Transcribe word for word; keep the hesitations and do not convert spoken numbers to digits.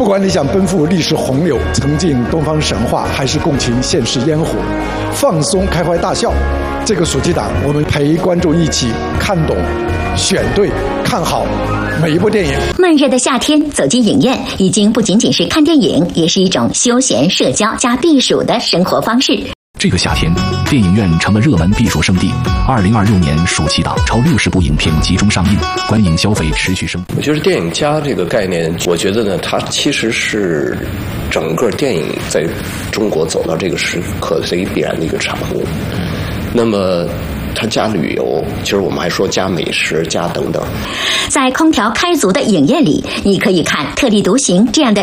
不管你想奔赴历史洪流，沉浸东方神话，还是共情现实烟火，放松开怀大笑，这个暑期档我们陪观众一起看懂、选对、看好每一部电影。 闷热的夏天，走进影院已经不仅仅是看电影，也是一种休闲、社交加避暑的生活方式。 这个夏天，电影院成了热门避暑胜地。二零二六年暑期档超六十部影片集中上映，观影消费持续升。 我觉得电影家这个概念，我觉得呢，它其实是整个电影在中国走到这个时刻的一个必然的一个产物。那么它加旅游，其实我们还说加美食加等等。 在空调开足的影院里，你可以看特立独行这样的